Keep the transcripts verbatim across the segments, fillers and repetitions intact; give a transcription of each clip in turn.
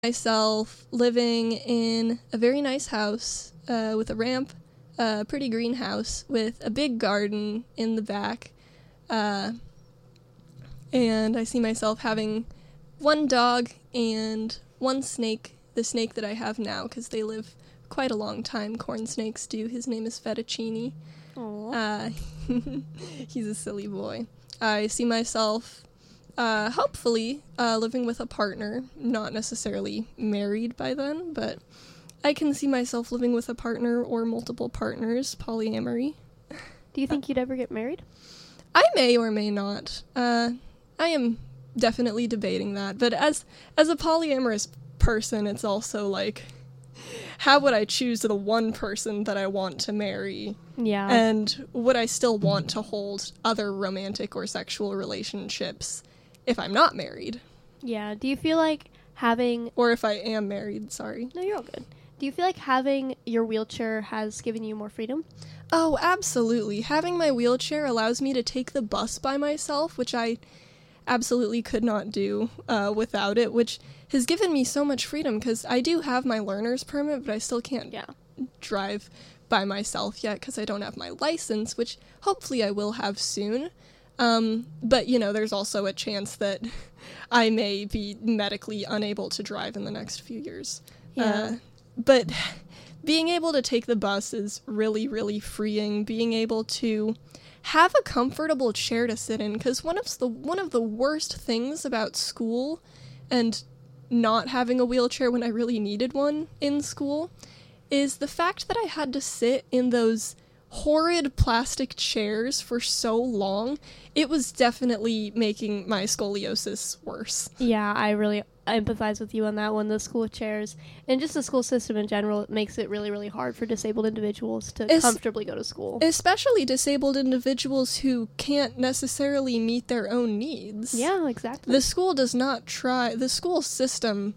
Myself living in a very nice house uh, with a ramp, a pretty greenhouse with a big garden in the back, uh, and I see myself having one dog and one snake, the snake that I have now, because they live quite a long time. Corn snakes do. His name is Fettuccine. Uh, he's a silly boy. I see myself Uh, hopefully, uh, living with a partner, not necessarily married by then, but I can see myself living with a partner or multiple partners, polyamory. Do you think you'd ever get married? I may or may not. Uh, I am definitely debating that, but as, as a polyamorous person, it's also like, how would I choose the one person that I want to marry? Yeah. And would I still want to hold other romantic or sexual relationships if I'm not married? Yeah. Do you feel like having... Or if I am married, sorry. No, you're all good. Do you feel like having your wheelchair has given you more freedom? Oh, absolutely. Having my wheelchair allows me to take the bus by myself, which I absolutely could not do uh, without it, which has given me so much freedom, because I do have my learner's permit, but I still can't yeah. drive by myself yet, because I don't have my license, which hopefully I will have soon. Um, but, you know, there's also a chance that I may be medically unable to drive in the next few years. Yeah. Uh, but being able to take the bus is really, really freeing. Being able to have a comfortable chair to sit in, because one of the one of the worst things about school and not having a wheelchair when I really needed one in school is the fact that I had to sit in those horrid plastic chairs for so long. It was definitely making my scoliosis worse. Yeah, I really empathize with you on that one. The school chairs and just the school system in general, it makes it really, really hard for disabled individuals to es- comfortably go to school. Especially disabled individuals who can't necessarily meet their own needs. Yeah, exactly. The school does not try, the school system,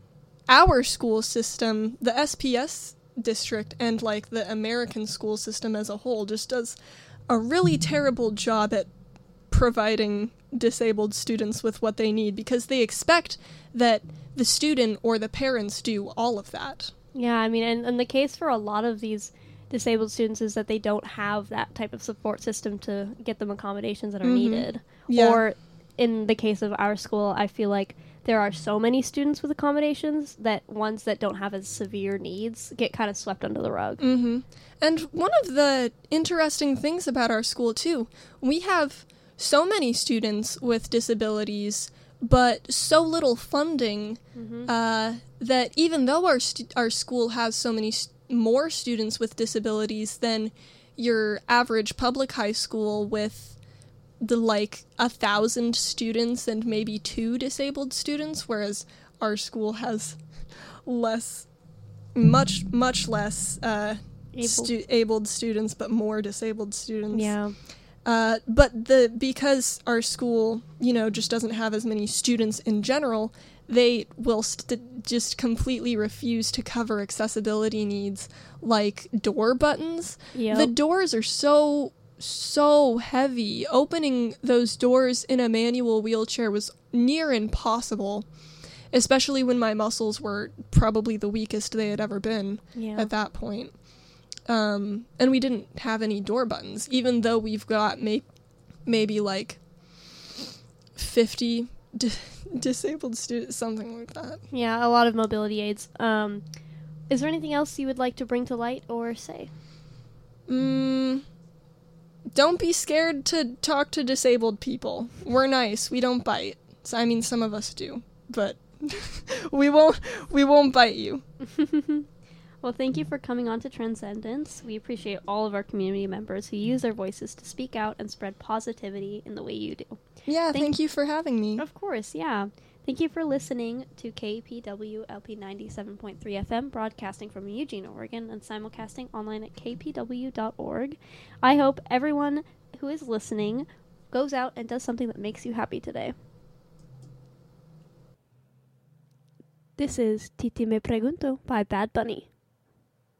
our school system, the S P S district, and like the American school system as a whole just does a really terrible job at providing disabled students with what they need, because they expect that the student or the parents do all of that. Yeah, I mean, and, and the case for a lot of these disabled students is that they don't have that type of support system to get them accommodations that are mm-hmm. needed. Yeah. Or in the case of our school, I feel like there are so many students with accommodations that ones that don't have as severe needs get kind of swept under the rug. Mm-hmm. And one of the interesting things about our school, too, we have so many students with disabilities, but so little funding mm-hmm. uh, that even though our stu- our school has so many st- more students with disabilities than your average public high school with the like a thousand students and maybe two disabled students, whereas our school has less, much, much less uh, Able. stu- abled students, but more disabled students. Yeah. Uh, but the because our school, you know, just doesn't have as many students in general, they will st- just completely refuse to cover accessibility needs like door buttons. Yep. The doors are so, so heavy. Opening those doors in a manual wheelchair was near impossible, especially when my muscles were probably the weakest they had ever been yeah. at that point. Um, and we didn't have any door buttons, even though we've got may- maybe like fifty di- disabled students, something like that. Yeah, a lot of mobility aids. Um, is there anything else you would like to bring to light or say? Mm, don't be scared to talk to disabled people. We're nice. We don't bite. So, I mean, some of us do, but we won't. We won't bite you. Well, thank you for coming on to Transcendence. We appreciate all of our community members who use their voices to speak out and spread positivity in the way you do. Yeah, thank, thank you for having me. Of course, yeah. Thank you for listening to K P W L P ninety-seven point three F M, broadcasting from Eugene, Oregon, and simulcasting online at k p w dot org. I hope everyone who is listening goes out and does something that makes you happy today. This is Titi Me Pregunto by Bad Bunny.